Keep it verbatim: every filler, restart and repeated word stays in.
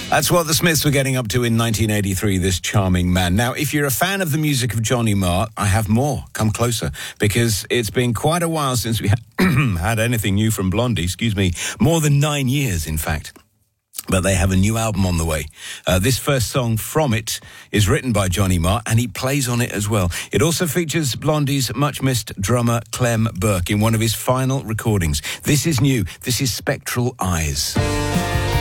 That's what the Smiths were getting up to in nineteen eighty-three, this charming man. Now, if you're a fan of the music of Johnny Marr, I have more. Come closer, because it's been quite a while since we had anything new from Blondie, excuse me, more than nine years, in fact. But they have a new album on the way. Uh, this first song from it is written by Johnny Marr, and he plays on it as well. It also features Blondie's much-missed drummer Clem Burke in one of his final recordings. This is new. This is Spectral Eyes.